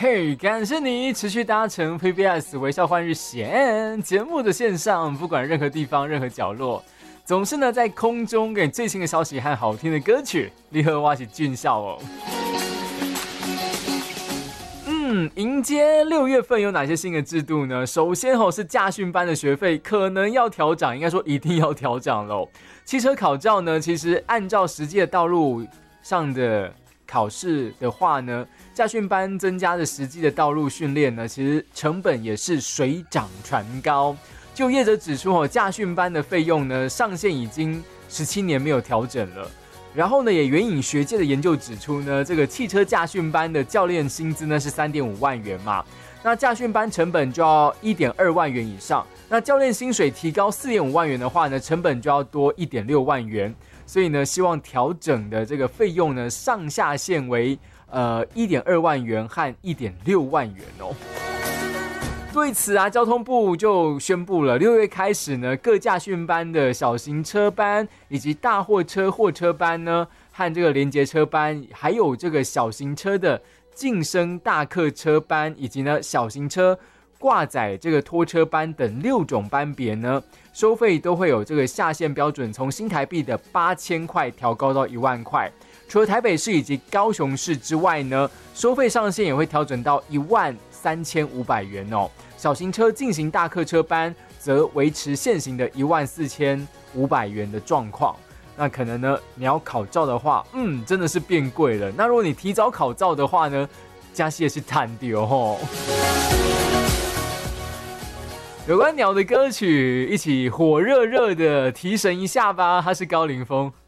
嘿，感谢你持续搭乘 PBS 微笑换日线节目的线上，不管任何地方、任何角落，总是呢在空中给你最新的消息和好听的歌曲。你和我一起俊笑哦。迎接6月份有哪些新的制度呢？首先是驾训班的学费可能要调涨，应该说一定要调涨喽。汽车考照呢，其实按照实际的道路上的考试的话呢，驾训班增加的实际的道路训练呢，其实成本也是水涨船高。就业者指出，驾训班的费用呢上限已经17年没有调整了。然后呢，也援引学界的研究指出呢，这个汽车驾训班的教练薪资呢是3.5万元嘛，那驾训班成本就要1.2万元以上，那教练薪水提高4.5万元的话呢，成本就要多1.6万元，所以呢，希望调整的这个费用呢上下限为1.2万元和1.6万元哦。对此啊，交通部就宣布了，6月开始呢，各驾训班的小型车班以及大货车货车班呢，和这个联结车班，还有这个小型车的晋升大客车班，以及呢小型车挂载这个拖车班等6种班别呢，收费都会有这个下限标准，从新台币的8000块调高到1万块。除了台北市以及高雄市之外呢，收费上限也会调整到13500元哦。小型车进行大客车班则维持现行的14500元的状况。那可能呢，你要考照的话，真的是变贵了。那如果你提早考照的话呢，加息也是摊丢哦。有关鸟的歌曲，一起火热热的提神一下吧。他是高凌风。